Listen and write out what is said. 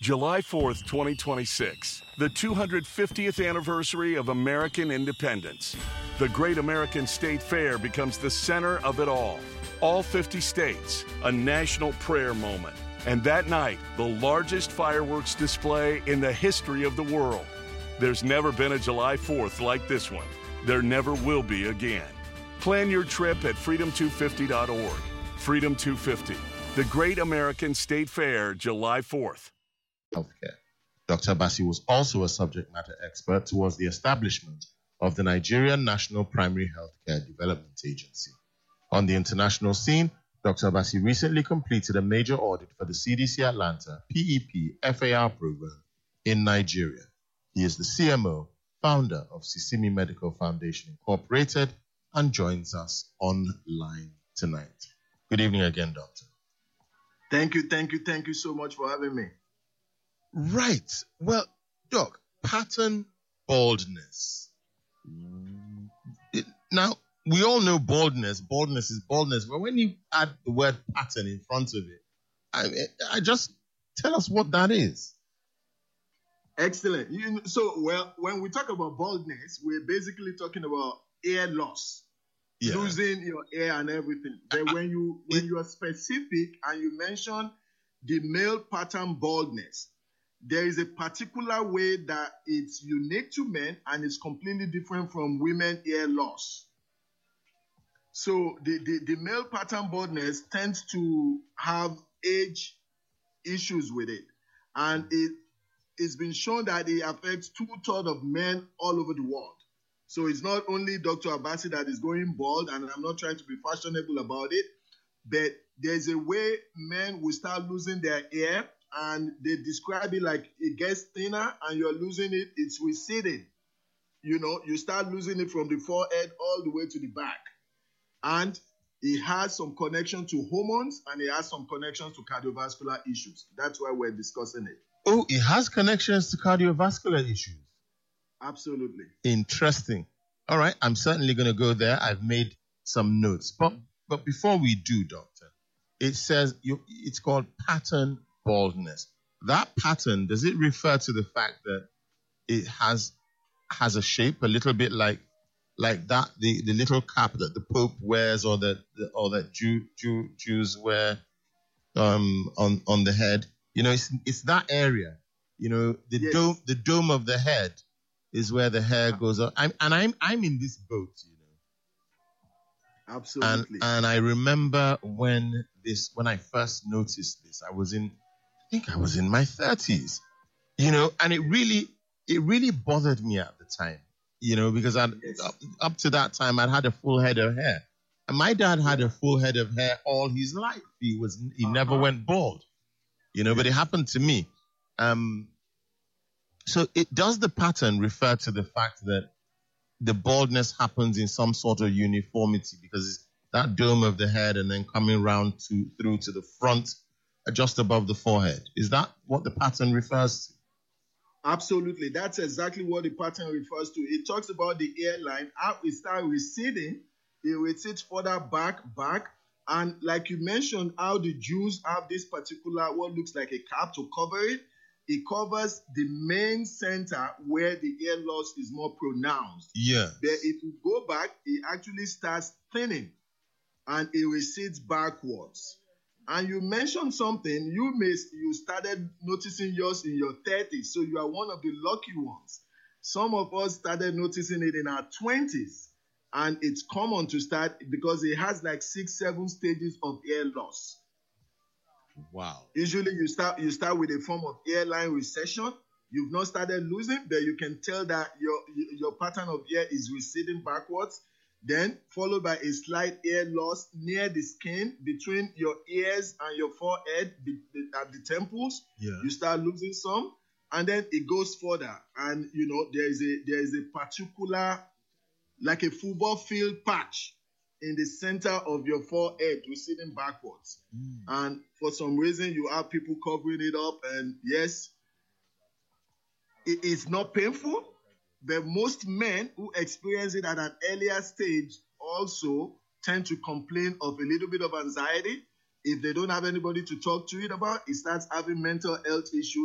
July 4th, 2026, the 250th anniversary of American independence. The Great American State Fair becomes the center of it all. All 50 states, a national prayer moment. And that night, the largest fireworks display in the history of the world. There's never been a July 4th like this one. There never will be again. Plan your trip at freedom250.org. Freedom 250, the Great American State Fair, July 4th. Healthcare. Dr. Abasi was also a subject matter expert towards the establishment of the Nigerian National Primary Healthcare Development Agency. On the international scene, Dr. Abasi recently completed a major audit for the CDC Atlanta PEP FAR program in Nigeria. He is the CMO, founder of Sisimi Medical Foundation Incorporated, and joins us online tonight. Good evening again, Doctor. Thank you so much for having me. Right. Well, Doc, pattern baldness. Now, we all know baldness. Baldness is baldness. But when you add the word pattern in front of it, I just tell us what that is. Excellent. When we talk about baldness, we're basically talking about hair loss. Yeah. Losing your hair and everything. But when you are specific and you mention the male pattern baldness, there is a particular way that it's unique to men and it's completely different from women hair loss. So the male pattern baldness tends to have age issues with it. And it's been shown that it affects 2/3 of men all over the world. So it's not only Dr. Abasi that is going bald, and I'm not trying to be fashionable about it, but there's a way men will start losing their hair, and they describe it like it gets thinner and you're losing it, it's receding. You start losing it from the forehead all the way to the back. And it has some connection to hormones and it has some connections to cardiovascular issues. That's why we're discussing it. Oh, it has connections to cardiovascular issues. Absolutely. Interesting. All right, I'm certainly going to go there. I've made some notes. But before we do, Doctor, it says it's called pattern baldness. That pattern, does it refer to the fact that it has a shape a little bit like that, the little cap that the Pope wears or that Jews wear on the head? It's that area. Yes. The dome of the head is where the hair goes up. I'm in this boat, Absolutely. And I remember when I first noticed this, I think I was in my 30s, and it really bothered me at the time, because up to that time I'd had a full head of hair, and my dad had a full head of hair all his life. He never went bald, but it happened to me. So does the pattern refer to the fact that the baldness happens in some sort of uniformity, because it's that dome of the head and then coming round through to the front, just above the forehead? Is that what the pattern refers to? Absolutely. That's exactly what the pattern refers to. It talks about the hairline, how it starts receding. It recedes further back. And like you mentioned, how the Jews have this particular, what looks like a cap to cover it. It covers the main center where the hair loss is more pronounced. Yeah. But if you go back, it actually starts thinning and it recedes backwards. And you mentioned something, you started noticing yours in your 30s, so you are one of the lucky ones. Some of us started noticing it in our 20s, and it's common to start because it has like 6-7 stages of hair loss. Wow. Usually you start with a form of hairline recession. You've not started losing, but you can tell that your pattern of hair is receding backwards. Then followed by a slight hair loss near the skin between your ears and your forehead at the temples. Yeah. You start losing some, and then it goes further. And there is a particular, like a football field patch in the center of your forehead receding backwards. And for some reason you have people covering it up, and yes, it's not painful. But most men who experience it at an earlier stage also tend to complain of a little bit of anxiety. If they don't have anybody to talk to it about, it starts having mental health issues.